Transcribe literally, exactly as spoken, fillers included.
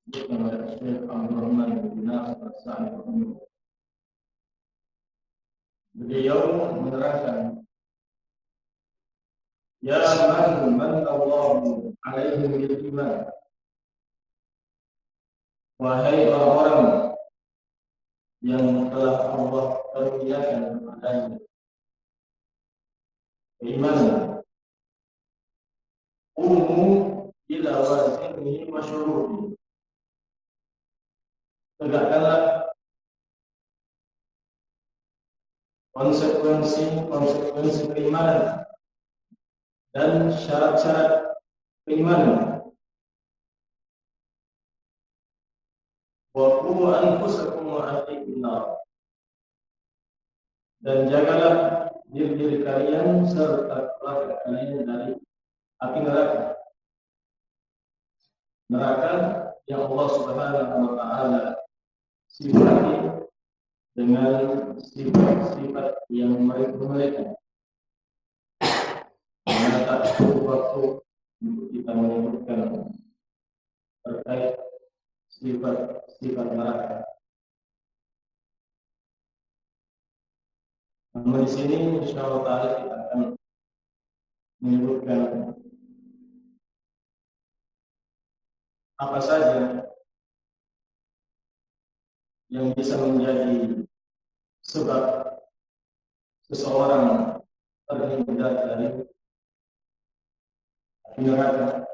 kepada Syekh Abdurrahman bin Nasir As-Sa'di. Beliau menerangkan, ya man man Allahu alaihi bil iman, wahai orang-orang yang telah Allah karuniakan kepadanya keimanan, umu ila wazinihi wa syuruhi, tegakkanlah konsekuensi-konsekuensi keimanan dan syarat-syarat keimanan. Wa qu anfusakum wa ahlikum nar, dan jagalah diri-diri kalian serta keluarga kalian dari api neraka. Neraka yang Allah Subhanahu wa taala sifati dengan sifat-sifat yang mereka karena tak cukup waktu untuk kita menyebutkan terkait sifat-sifat neraka. Namun di sini insyaallah taala kita akan menyebutkan apa saja yang bisa menjadi sebab seseorang terhindar dari api neraka.